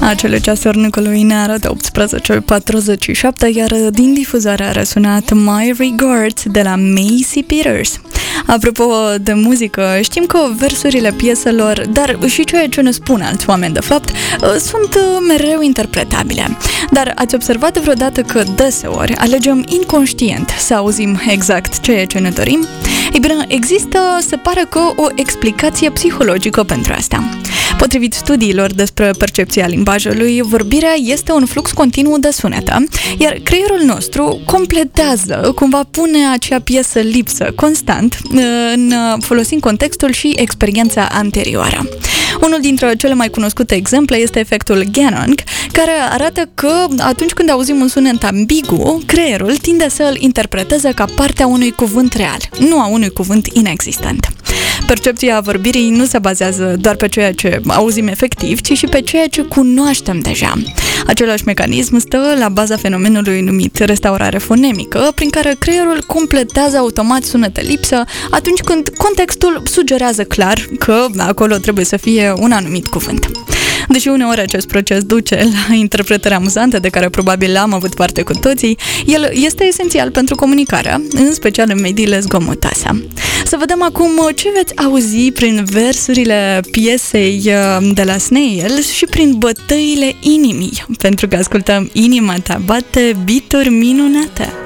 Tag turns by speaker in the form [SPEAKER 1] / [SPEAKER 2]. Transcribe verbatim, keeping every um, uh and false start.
[SPEAKER 1] Acele ceasuri Nicolui ne arată optsprezece patruzeci și șapte, iar din difuzare a răsunat My Regards de la Macy Peters. Apropo de muzică, știm că versurile pieselor, dar și ceea ce ne spun alți oameni de fapt, sunt mereu interpretabile. Dar ați observat vreodată că deseori alegem inconștient să auzim exact ceea ce ne dorim? Ei bine, există, se pare că, o explicație psihologică pentru asta. Potrivit studiilor despre percepția limbajului, vorbirea este un flux continuu de sunete, iar creierul nostru completează, cumva pune acea piesă lipsă constant, în, folosind contextul și experiența anterioară. Unul dintre cele mai cunoscute exemple este efectul Ganong, care arată că atunci când auzim un sunet ambigu, creierul tinde să îl interpreteze ca partea unui cuvânt real, nu a unui cuvânt inexistent. Percepția vorbirii nu se bazează doar pe ceea ce auzim efectiv, ci și pe ceea ce cunoaștem deja. Același mecanism stă la baza fenomenului numit restaurare fonemică, prin care creierul completează automat sunete lipsă atunci când contextul sugerează clar că acolo trebuie să fie un anumit cuvânt. Deși uneori acest proces duce la interpretări amuzante de care probabil am avut parte cu toții, el este esențial pentru comunicarea, în special în mediile zgomotoase. Să vedem acum ce veți auzi prin versurile piesei de la Snails și prin bătăile inimii, pentru că ascultăm Inima ta bate, beat-uri minunate.